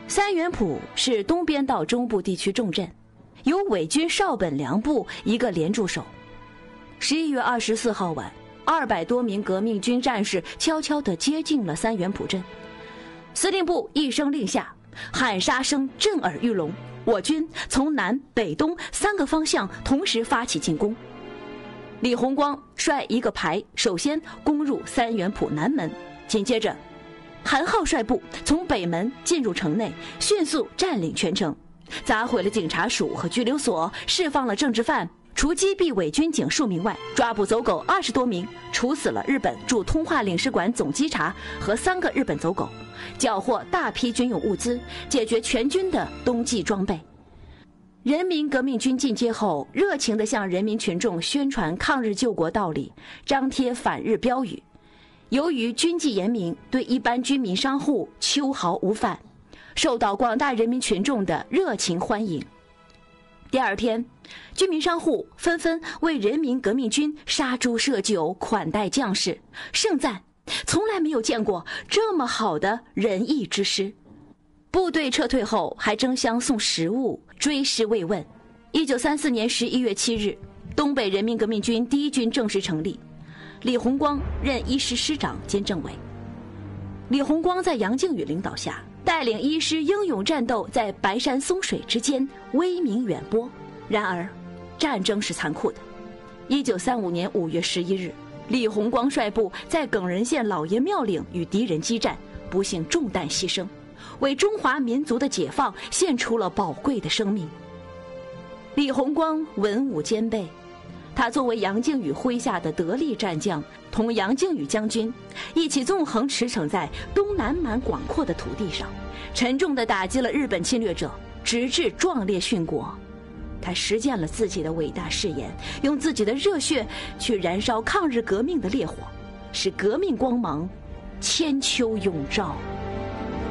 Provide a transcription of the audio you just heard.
三元浦是东边到中部地区重镇，由伪军少本良部一个连驻守。11月24号晚，200多名革命军战士悄悄地接近了三元浦镇。司令部一声令下，喊杀声震耳欲聋，我军从南北东3个方向同时发起进攻。李鸿光率一个排首先攻入三元浦南门，紧接着韩浩率部从北门进入城内，迅速占领全城，砸毁了警察署和拘留所，释放了政治犯，除击毙伪军警数名外，抓捕走狗20多名，处死了日本驻通化领事馆总稽查和3个日本走狗，缴获大批军用物资，解决全军的冬季装备。人民革命军进阶后，热情地向人民群众宣传抗日救国道理，张贴反日标语。由于军纪严明，对一般居民商户秋毫无犯，受到广大人民群众的热情欢迎。第2天，居民商户纷纷为人民革命军杀猪设酒，款待将士，盛赞从来没有见过这么好的仁义之师。部队撤退后，还争相送食物，追思慰问。1934年11月7日，东北人民革命军第1军正式成立，李鸿光任1师师长兼政委。李鸿光在杨靖宇领导下，带领1师英勇战斗在白山松水之间，威名远播。然而，战争是残酷的。1935年5月11日，李鸿光率部在耿仁县老爷庙岭与敌人激战，不幸中弹牺牲，为中华民族的解放献出了宝贵的生命。李鸿光文武兼备，他作为杨靖宇麾下的得力战将，同杨靖宇将军一起纵横驰骋在东南蛮广阔的土地上，沉重地打击了日本侵略者，直至壮烈殉国。他实践了自己的伟大誓言，用自己的热血去燃烧抗日革命的烈火，使革命光芒千秋永照。